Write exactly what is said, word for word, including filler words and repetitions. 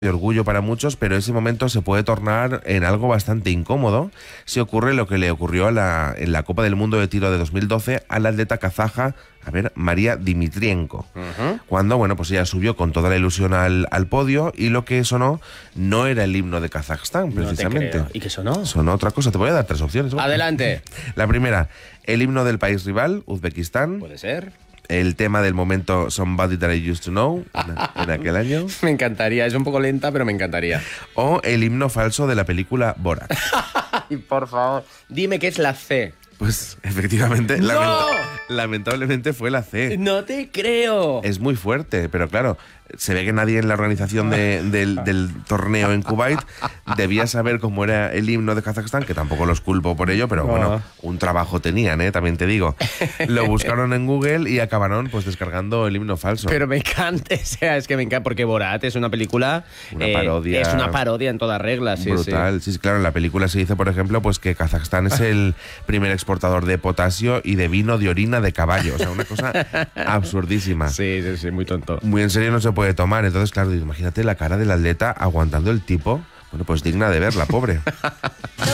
de orgullo para muchos, pero ese momento se puede tornar en algo bastante incómodo si ocurre lo que le ocurrió a la, en la Copa del Mundo de Tiro de dos mil doce a la atleta kazaja, a ver, María Dimitrienko, uh-huh. cuando, bueno, pues ella subió con toda la ilusión al, al podio y lo que sonó no era el himno de Kazajstán, precisamente. No te creo. ¿Y qué sonó? Sonó otra cosa. Te voy a dar tres opciones. ¿Vale? Adelante. La primera, el himno del país rival, Uzbekistán. Puede ser. El tema del momento Somebody That I Used to Know, en, en aquel año. Me encantaría, es un poco lenta, pero me encantaría. O el himno falso de la película Borat. Ay, por favor, dime que es la C. Pues efectivamente, ¡No! lamenta lamentablemente fue la C. No te creo. Es muy fuerte, pero claro, se ve que nadie en la organización de, del, del torneo en Kuwait debía saber cómo era el himno de Kazajstán, que tampoco los culpo por ello, pero bueno, un trabajo tenían, ¿eh? También te digo. Lo buscaron en Google y acabaron pues descargando el himno falso. Pero me encanta, o sea, es que me encanta, porque Borat es una película... Una eh, parodia. Es una parodia en todas reglas, sí, brutal. sí. Sí, sí, claro, en la película se dice, por ejemplo, pues que Kazajstán es el primer exportador de potasio y de vino de orina de caballo. O sea, una cosa absurdísima. Sí, sí, sí, muy tonto. Muy en serio no se puede tomar. Entonces, claro, imagínate la cara del atleta aguantando el tipo. Bueno, pues digna de ver, la pobre.